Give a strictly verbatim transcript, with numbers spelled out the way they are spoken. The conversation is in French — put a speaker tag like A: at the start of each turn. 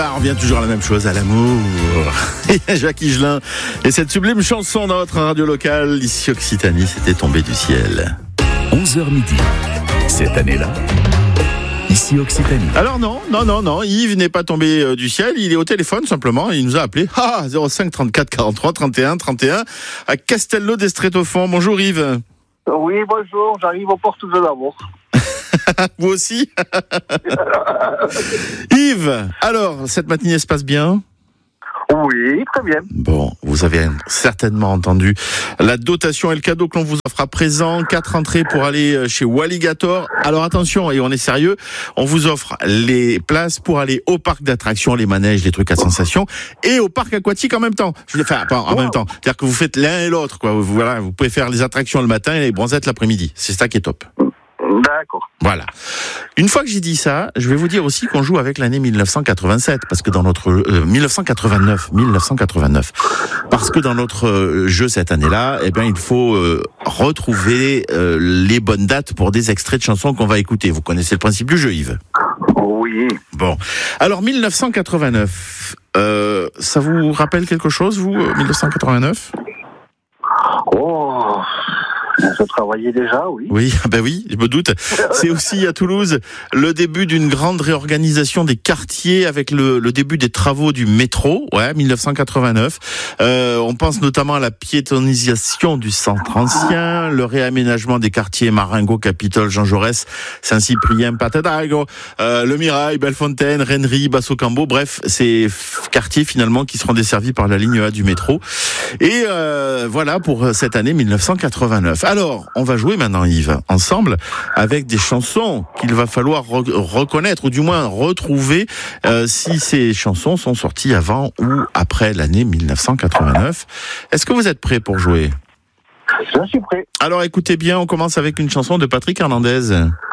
A: On revient toujours à la même chose, à l'amour. Il y a Jacques Higelin et cette sublime chanson dans notre radio locale, ici Occitanie, c'était tombé du ciel.
B: onze heures midi, cette année-là, ici Occitanie.
A: Alors non, non, non, non, Yves n'est pas tombé euh, du ciel, il est au téléphone simplement, il nous a appelé, ah, zéro cinq trente-quatre quarante-trois trente et un trente et un, à Castello d'Estrétofond. Bonjour Yves.
C: Oui, bonjour, j'arrive aux portes de l'amour.
A: Vous aussi. Yves, alors, cette matinée se passe bien ?
C: Oui, très bien.
A: Bon, vous avez certainement entendu la dotation et le cadeau que l'on vous offre à présent. Quatre entrées pour aller chez Walligator. Alors attention, et on est sérieux, on vous offre les places pour aller au parc d'attractions, les manèges, les trucs à sensation, et au parc aquatique en même temps. Je veux dire, enfin, pas en même temps. C'est-à-dire que vous faites l'un et l'autre, quoi. Vous, voilà, vous pouvez faire les attractions le matin et les bronzettes l'après-midi. C'est ça qui est top.
C: D'accord.
A: Voilà. Une fois que j'ai dit ça, je vais vous dire aussi qu'on joue avec l'année mille neuf cent quatre-vingt-sept, parce que dans notre euh, mille neuf cent quatre-vingt-neuf, mille neuf cent quatre-vingt-neuf, parce que dans notre euh, jeu cette année-là, eh bien, il faut euh, retrouver euh, les bonnes dates pour des extraits de chansons qu'on va écouter. Vous connaissez le principe du jeu, Yves ?
C: Oui.
A: Bon. Alors, mille neuf cent quatre-vingt-neuf, euh, ça vous rappelle quelque chose, vous, mille neuf cent quatre-vingt-neuf ?
C: Oh, je travaillais déjà, oui.
A: Oui, ben oui, je me doute. C'est aussi à Toulouse le début d'une grande réorganisation des quartiers avec le, le début des travaux du métro, ouais, mille neuf cent quatre-vingt-neuf. Euh, on pense notamment à la piétonisation du centre ancien, le réaménagement des quartiers Marengo, Capitole, Jean Jaurès, Saint-Cyprien, Patadago, euh, Le Mirail, Bellefontaine, Rennery, Basso-Cambo, bref, ces f- quartiers finalement qui seront desservis par la ligne A du métro. Et euh, voilà pour cette année mille neuf cent quatre-vingt-neuf. Alors, on va jouer maintenant, Yves, ensemble, avec des chansons qu'il va falloir re- reconnaître, ou du moins retrouver, euh, si ces chansons sont sorties avant ou après l'année mille neuf cent quatre-vingt-neuf. Est-ce que vous êtes prêts pour jouer ?
C: Je suis prêt.
A: Alors, écoutez bien, on commence avec une chanson de Patrick Hernandez.